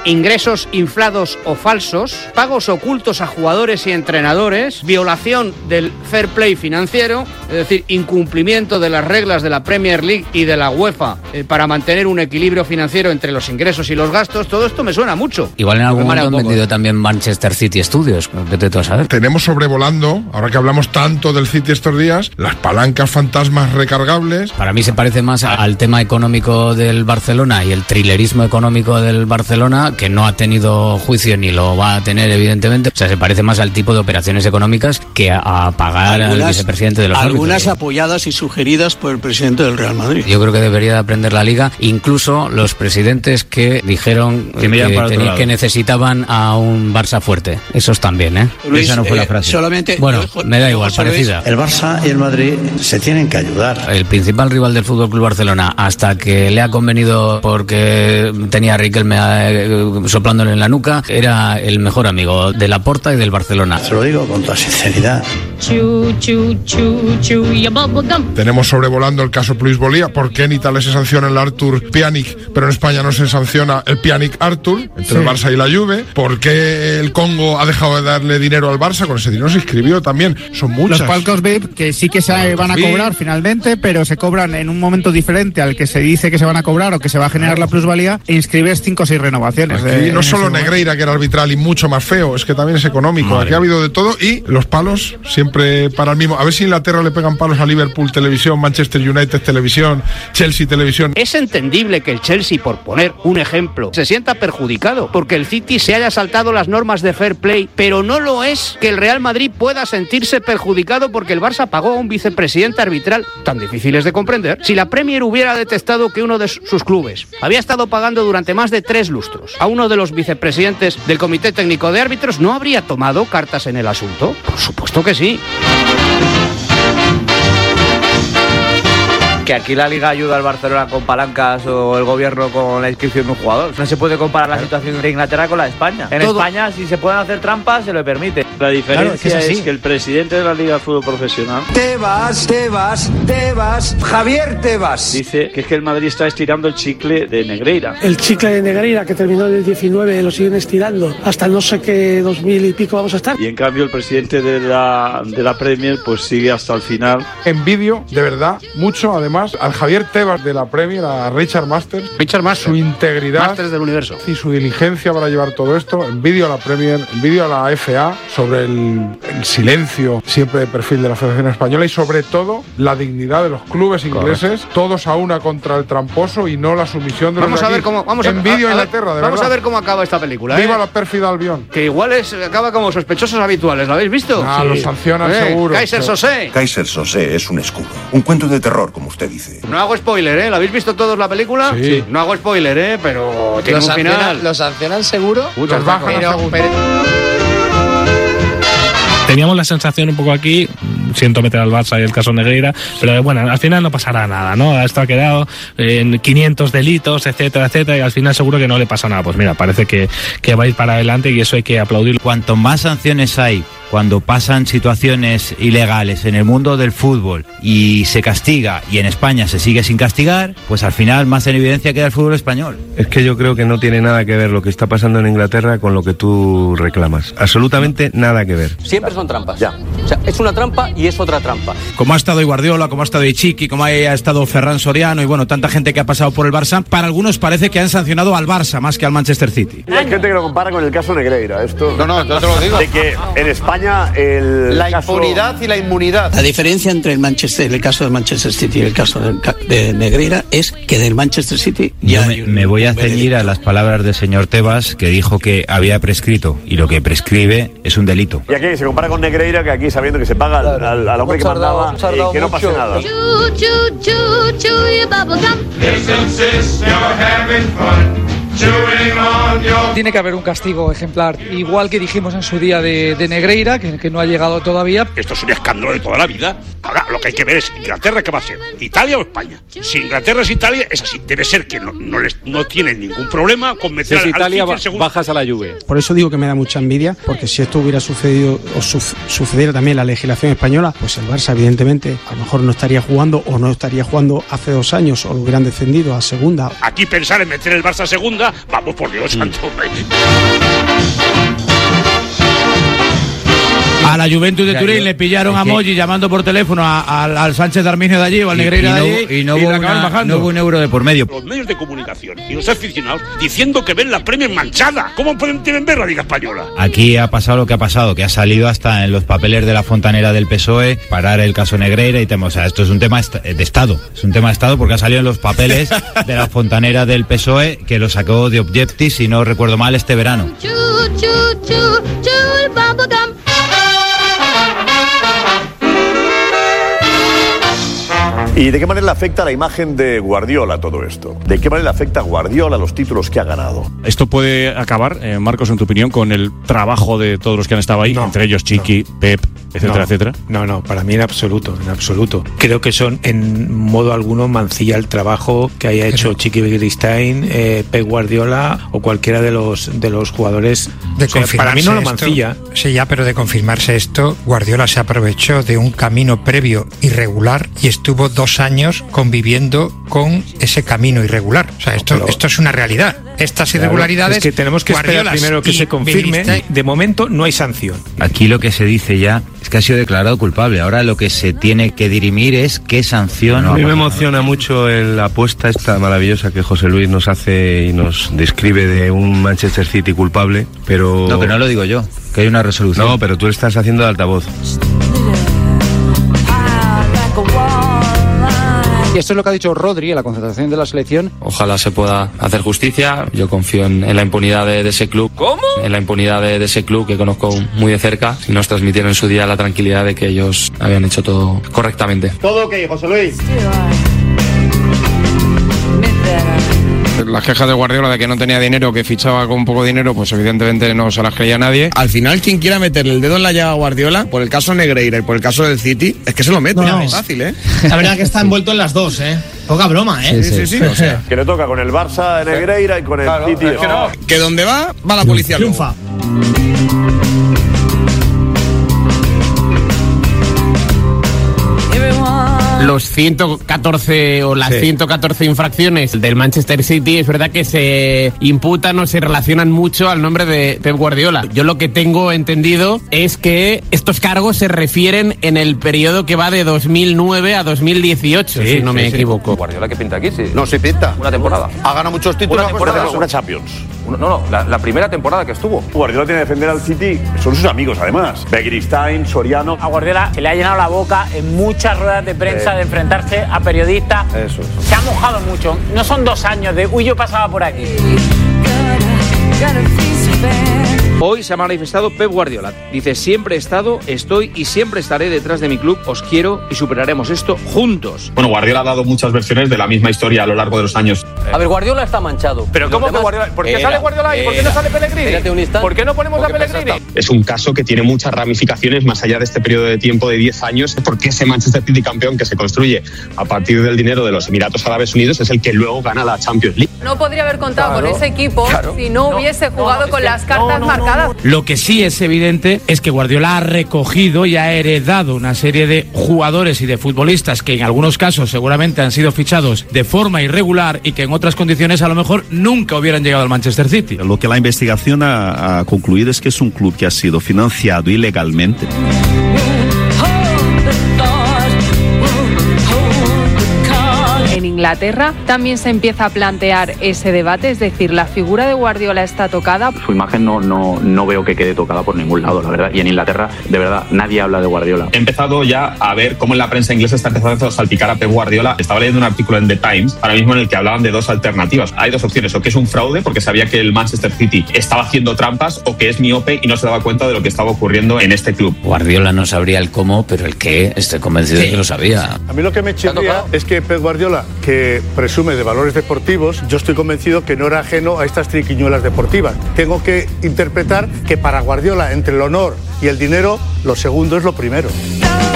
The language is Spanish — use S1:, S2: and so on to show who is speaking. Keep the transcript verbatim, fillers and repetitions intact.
S1: ingresos inflados o falsos, pagos ocultos a jugadores y entrenadores, violación del fair play financiero, es decir, incumplimiento de las reglas de la Premier League y de la UEFA eh, para mantener un equilibrio financiero entre los ingresos y los gastos. Todo esto me suena mucho.
S2: Igual en algún momento han vendido ¿eh? también Manchester City Studios, vete tú a saber.
S3: Tenemos sobrevolando, ahora que hablamos tanto del City estos días, las palancas fantasmas recargables.
S2: Para mí se parece más al tema económico del Barcelona y el trilerismo económico del Barcelona, que no ha tenido juicio ni lo va a tener, evidentemente. O sea, se parece más al tipo de operaciones económicas que a, a pagar algunas, al vicepresidente de los árbitros.
S4: Algunas apoyadas y sugeridas por el presidente del Real Madrid.
S2: Yo creo que debería de aprender la Liga, incluso los presidentes que dijeron que, que, que necesitaban a un Barça fuerte. Esos también, ¿eh?
S4: Luis,
S2: Esa no fue
S4: eh,
S2: la frase.
S4: Solamente,
S2: bueno,
S4: dejo,
S2: me da igual, parecida.
S4: El Barça y el Madrid se tienen que ayudar.
S2: El principal rival del Fútbol Club Barcelona, hasta que le ha convenido porque tenía a Riquelme soplándole en la nuca, era el mejor amigo de Laporta y del Barcelona.
S4: Se lo digo con toda sinceridad.
S3: Chu, chu, chu, chu, Tenemos sobrevolando el caso Pluis Bolía. ¿Por qué en Italia se sanciona el Artur Pjanic, pero en España no se sanciona el Pjanic Artur, entre sí. el Barça y la Juve? ¿Por qué el Congo ha dejado de darle dinero al Barça? Con ese dinero se inscribió también. Son muchas.
S5: Los palcos V I P que sí que se van a cobrar finalmente, pero se cobran en un momento diferente al que se dice que se van a cobrar o que se va a generar la plusvalía, e inscribes cinco o seis renovaciones.
S3: Aquí de, no solo Negreira, que era arbitral y mucho más feo, es que también es económico. Madre. Aquí ha habido de todo y los palos siempre para el mismo. A ver si en Inglaterra le pegan palos a Liverpool Televisión, Manchester United Televisión, Chelsea Televisión.
S1: Es entendible que el Chelsea, por poner un ejemplo, se sienta perjudicado porque el City se haya saltado las normas de fair play, pero no lo es que el Real Madrid pueda sentirse perjudicado porque el Barça pagó a un vicepresidente arbitral. Tan difícil es de comprender. Si la Premier hubiera detectado que uno de sus clubes había estado pagando durante más de tres lustros a uno de los vicepresidentes del Comité Técnico de Árbitros, ¿no habría tomado cartas en el asunto? Por supuesto que sí.
S6: Que aquí la Liga ayuda al Barcelona con palancas o el gobierno con la inscripción de un jugador. No se puede comparar la situación de Inglaterra con la de España. En Todo. España, si se pueden hacer trampas, se lo permite.
S7: La diferencia claro, es, que es,
S6: es
S7: que el presidente de la Liga de Fútbol Profesional,
S8: Tebas, Tebas, Tebas, Javier Tebas,
S7: dice que es que el Madrid está estirando el chicle de Negreira.
S9: El chicle de Negreira, que terminó en el diecinueve, lo siguen estirando hasta no sé qué dos mil y pico vamos a estar.
S7: Y en cambio el presidente de la, de la Premier pues sigue hasta el final.
S3: Envidio, de verdad, mucho además al Javier Tebas de la Premier, a Richard Masters.
S1: Richard Masters.
S3: Su integridad.
S1: Masters del universo.
S3: Y su diligencia para llevar todo esto. Envidio a la Premier, envidio a la F A sobre el, el silencio siempre de perfil de la Federación Española y sobre todo la dignidad de los clubes ingleses. Correcto. Todos a una contra el tramposo y no la sumisión de los
S1: Vamos a ver cómo vamos a,
S3: envidio
S1: a, a,
S3: a Inglaterra, de
S1: Vamos
S3: verdad.
S1: a ver cómo acaba esta película.
S3: Viva
S1: ¿eh?
S3: la pérfida Albión.
S1: Que igual es, acaba como sospechosos habituales, ¿lo habéis visto?
S3: Ah, sí. Lo sancionan eh, seguro.
S1: Kaiser Sosé.
S10: Kaiser Sosé es un escudo. Un cuento de terror, como usted dice.
S1: No hago spoiler, ¿eh? ¿La habéis visto todos la película?
S3: Sí.
S1: No hago spoiler, ¿eh? Pero tiene un final.
S11: ¿Lo sancionan seguro?
S1: Muchas bajas.
S12: Teníamos la sensación un poco aquí, siento meter al Barça y el caso Negreira, pero bueno, al final no pasará nada, ¿no? Esto ha quedado en quinientos delitos, etcétera, etcétera, y al final seguro que no le pasa nada. Pues mira, parece que, que va a ir para adelante y eso hay que aplaudirlo.
S13: Cuanto más sanciones hay cuando pasan situaciones ilegales en el mundo del fútbol y se castiga y en España se sigue sin castigar, pues al final más en evidencia queda el fútbol español.
S14: Es que yo creo que no tiene nada que ver lo que está pasando en Inglaterra con lo que tú reclamas. Absolutamente nada que ver.
S15: Siempre son trampas. Ya. O sea, es una trampa y es otra trampa.
S16: Como ha estado Guardiola, como ha estado Ichiqui, como ha estado Ferran Soriano y bueno, tanta gente que ha pasado por el Barça, para algunos parece que han sancionado al Barça más que al Manchester City.
S17: Y hay gente que lo compara con el caso Negreira. Esto
S18: no, no, yo te lo digo.
S17: De que en España el
S18: la
S17: caso...
S18: impunidad y la inmunidad.
S4: La diferencia entre el Manchester, el caso del Manchester City y el caso de, de Negreira es que del Manchester City ya
S13: Yo me, me voy a ceñir a las palabras del señor Tebas, que dijo que había prescrito y lo que prescribe es un delito.
S17: Y aquí se compara con Negreira, que aquí sabiendo que se paga al, al, al hombre que mandaba y que no pase nada.
S19: Tiene que haber un castigo ejemplar, igual que dijimos en su día de, de Negreira, que, que no ha llegado todavía.
S20: Esto es un escándalo de toda la vida. Ahora lo que hay que ver es Inglaterra, ¿qué va a ser? ¿Italia o España? Si Inglaterra es Italia, es así. Debe ser que no, no, les, no tienen ningún problema con meter
S13: si
S20: al
S13: Italia
S20: al segundo.
S13: bajas a la Juve.
S5: Por eso digo que me da mucha envidia, porque si esto hubiera sucedido o su, sucediera también la legislación española, pues el Barça evidentemente a lo mejor no estaría jugando o no estaría jugando hace dos años o lo hubieran descendido a segunda.
S20: Aquí pensar en meter el Barça a segunda, vamos por Dios.
S13: Mm.
S20: tanto, hombre.
S16: A la Juventus de Turín le pillaron a Moji llamando por teléfono a, a, al Sánchez de Arminio de allí o al Negreira de allí
S13: y no, y no, hubo una, no hubo un euro de por medio.
S20: Los medios de comunicación y los aficionados diciendo que ven la Premier manchada. ¿Cómo pueden deben ver la Liga Española?
S13: Aquí ha pasado lo que ha pasado, que ha salido hasta en los papeles de la fontanera del P S O E, parar el caso Negreira y tema, o sea, esto es un tema de Estado, es un tema de Estado porque ha salido en los papeles de la fontanera del P S O E, que lo sacó de Objective, si no recuerdo mal, este verano.
S17: ¿Y de qué manera le afecta la imagen de Guardiola todo esto? ¿De qué manera le afecta a Guardiola los títulos que ha ganado?
S11: Esto puede acabar, eh, Marcos, en tu opinión, con el trabajo de todos los que han estado ahí, no, entre ellos Chiqui, no. Pep, etcétera,
S21: no,
S11: etcétera.
S21: No, no, para mí en absoluto, en absoluto. Creo que son en modo alguno mancilla el trabajo que haya hecho Chiqui Begiristain, eh, Pep Guardiola o cualquiera de los de los jugadores.
S22: De
S21: o sea, para mí no lo mancilla.
S22: Esto, sí, ya, pero de confirmarse esto, Guardiola se aprovechó de un camino previo irregular y estuvo dos años conviviendo con ese camino irregular. O sea, esto, pero, esto es una realidad. Estas irregularidades.
S21: Claro, es que tenemos que esperar primero que se confirme. De momento no hay sanción.
S13: Aquí lo que se dice ya es que ha sido declarado culpable. Ahora lo que se tiene que dirimir es qué sanción.
S14: No, a mí me emociona mucho la apuesta esta maravillosa que José Luis nos hace y nos describe de un Manchester City culpable, pero...
S13: No, que no lo digo yo, que hay una resolución.
S14: No, pero tú estás haciendo de altavoz.
S23: Y esto es lo que ha dicho Rodri en la concentración de la selección.
S24: Ojalá se pueda hacer justicia. Yo confío en, en la impunidad de, de ese club.
S23: ¿Cómo?
S24: En la impunidad de, de ese club que conozco muy de cerca. Y nos transmitieron en su día la tranquilidad de que ellos habían hecho todo correctamente.
S17: Todo ok, José Luis.
S25: Las quejas de Guardiola de que no tenía dinero, que fichaba con poco dinero, pues evidentemente no se las creía nadie.
S26: Al final, quien quiera meterle el dedo en la llaga a Guardiola, por el caso Negreira y por el caso del City, es que se lo mete. No, es fácil, ¿eh?
S27: La verdad que está envuelto en las dos, ¿eh? Poca broma, ¿eh?
S26: Sí, sí, sí. sí.
S17: O sea, que le toca con el Barça de Negreira y con el claro, City.
S26: Es que, no. que donde va, va la policía.
S27: Triunfa.
S28: Los ciento catorce o las sí. ciento catorce infracciones del Manchester City es verdad que se imputan o se relacionan mucho al nombre de Pep Guardiola. Yo lo que tengo entendido es que estos cargos se refieren en el periodo que va de dos mil nueve a dos mil dieciocho, sí, si no sí, me sí. equivoco.
S6: ¿Guardiola qué pinta aquí? Sí.
S17: No, sí pinta.
S6: Una temporada.
S17: Ha ganado muchos títulos.
S6: Una temporada,
S17: una Champions.
S6: Una, no, no, la, la primera temporada que estuvo.
S17: Guardiola tiene que defender al City. Son sus amigos, además. Begiristain, Soriano.
S29: A Guardiola se le ha llenado la boca en muchas ruedas de prensa eh. de enfrentarse a periodistas.
S17: Eso, eso.
S29: Se ha mojado mucho. No son dos años de uy, yo pasaba por aquí.
S30: Hoy se ha manifestado Pep Guardiola. Dice, siempre he estado, estoy y siempre estaré detrás de mi club. Os quiero y superaremos esto juntos.
S31: Bueno, Guardiola ha dado muchas versiones de la misma historia a lo largo de los años.
S15: A ver, Guardiola está manchado.
S6: ¿Pero cómo que Guardiola? ¿Por qué era, sale Guardiola ahí? ¿Por qué no sale Pellegrini? ¿Por qué no ponemos a Pellegrini?
S31: Es un caso que tiene muchas ramificaciones más allá de este periodo de tiempo de diez años, porque ese Manchester City campeón que se construye a partir del dinero de los Emiratos Árabes Unidos es el que luego gana la Champions League. No podría haber contado claro, con ese equipo claro. si no, no hubiese jugado no, no, con las que, cartas no, no, marcadas.
S16: No, no. Lo que sí es evidente es que Guardiola ha recogido y ha heredado una serie de jugadores y de futbolistas que en algunos casos seguramente han sido fichados de forma irregular y que en otras condiciones a lo mejor nunca hubieran llegado al Manchester City.
S32: Lo que la investigación ha, ha concluido es que es un club que ha sido financiado ilegalmente.
S31: En Inglaterra también se empieza a plantear ese debate, es decir, la figura de Guardiola está tocada.
S33: Su imagen no, no, no veo que quede tocada por ningún lado, la verdad. Y en Inglaterra, de verdad, nadie habla de Guardiola.
S31: He empezado ya a ver cómo en la prensa inglesa está empezando a salpicar a Pep Guardiola. Estaba leyendo un artículo en The Times, ahora mismo en el que hablaban de dos alternativas. Hay dos opciones, o que es un fraude, porque sabía que el Manchester City estaba haciendo trampas, o que es miope y no se daba cuenta de lo que estaba ocurriendo en este club.
S2: Guardiola no sabría el cómo, pero el qué, estoy convencido sí. de que lo sabía.
S34: A mí lo que me chirría es que Pep Guardiola, que presume de valores deportivos, yo estoy convencido que no era ajeno a estas triquiñuelas deportivas. Tengo que interpretar que para Guardiola, entre el honor y el dinero, lo segundo es lo primero.